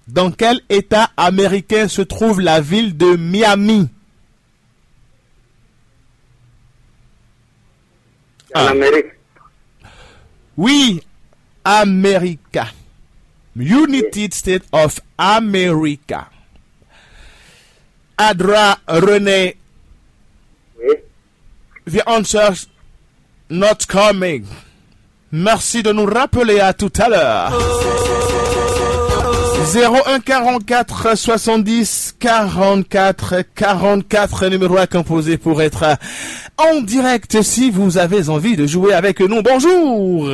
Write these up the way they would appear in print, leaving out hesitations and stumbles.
Dans quel État américain se trouve la ville de Miami? En Amérique. Oui, America. United States of America. Adra René, Oui. the answer's not coming. Merci de nous rappeler à tout à l'heure. 01 44 70 44 44, numéro à composer pour être en direct si vous avez envie de jouer avec nous. Bonjour.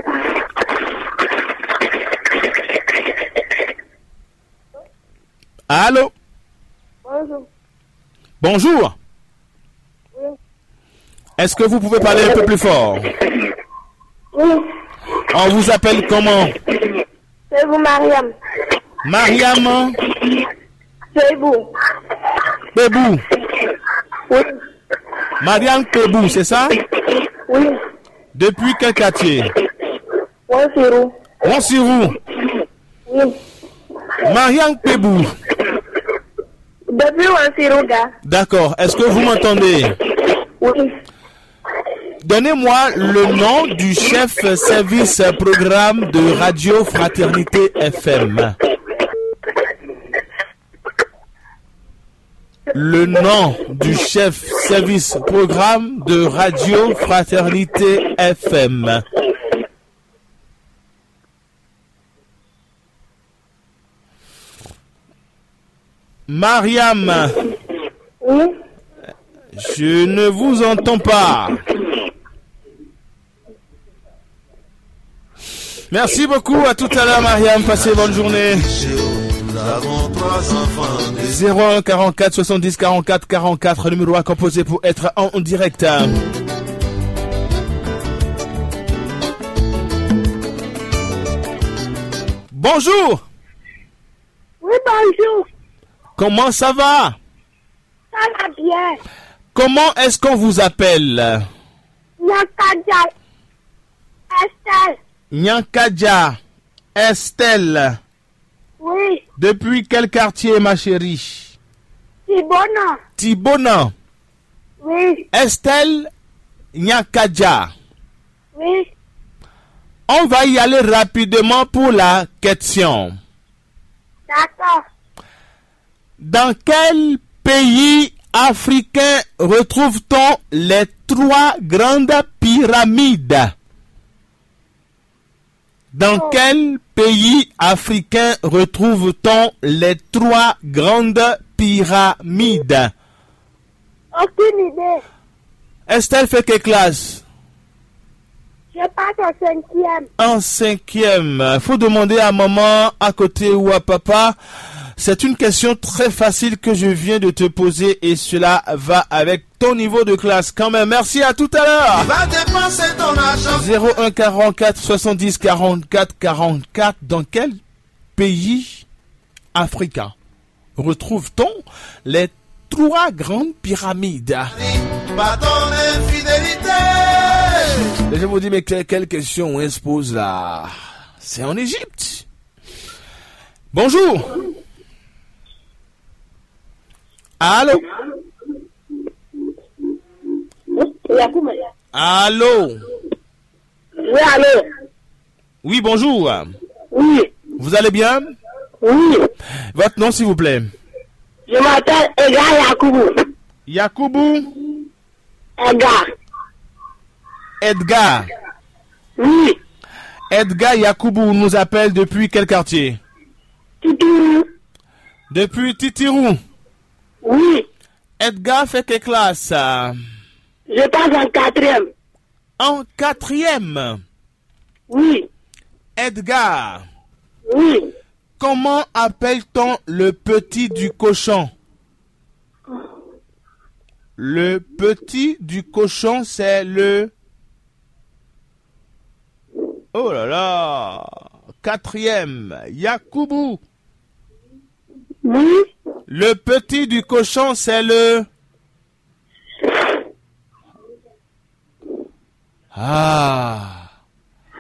Allô? Bonjour. Bonjour. Oui. Est-ce que vous pouvez parler un peu plus fort? Oui. On vous appelle comment? C'est vous, Mariam. Mariam C'est vous. Pebou. Oui. Mariam Pebou, c'est ça? Oui. Depuis quel quartier? Moi, c'est vous. Monsirou. Oui. Mariam Pebou. Depuis Wansiro, gars. D'accord. Est-ce que vous m'entendez? Oui. Donnez-moi le nom du chef service programme de Radio Fraternité FM. Le nom du chef service programme de Radio Fraternité FM. Mariam, Oui. je ne vous entends pas. Merci beaucoup, à tout à l'heure Mariam, passez bonne journée. 01 44 70 44 44, numéro à composer pour être en direct. Bonjour, Oui, bonjour. comment ça va? Ça va bien. Comment est-ce qu'on vous appelle? Nakaja. Estelle. Nyankadja, Estelle. Oui. Depuis quel quartier, ma chérie? Tibona. Tibona. Oui. Estelle Nyankadja. Oui. On va y aller rapidement pour la question. D'accord. Dans quel pays africain retrouve-t-on les 3 grandes pyramides? Dans quel pays africain retrouve-t-on les 3 grandes pyramides? Aucune idée. Estelle fait quelle classe? Je passe au 5e. En 5e. Faut demander à maman à côté ou à papa. C'est une question très facile que je viens de te poser et cela va avec ton niveau de classe quand même. Merci, à tout à l'heure. Va dépenser ton argent. 01 44 70 44 44. Dans quel pays africain retrouve-t-on les 3 grandes pyramides? Pas ton infidélité. Et je vous dis, mais quelle question on se pose là? C'est en Égypte. Bonjour. Allô? Allô? Oui, allô? Oui, bonjour. Oui. Vous allez bien? Oui. Votre nom, s'il vous plaît? Je m'appelle Edgar Yakoubou. Yakoubou? Edgar. Edgar. Oui. Edgar Yakoubou nous appelle depuis quel quartier? Titirou. Depuis Titirou. Oui. Edgar fait quelle classe? Je passe en 4e. En 4e. Oui. Edgar, Oui. comment appelle-t-on le petit du cochon? Le petit du cochon, c'est le... Oh là là! 4e, Yakoubou. Oui. Le petit du cochon, c'est le... Ah!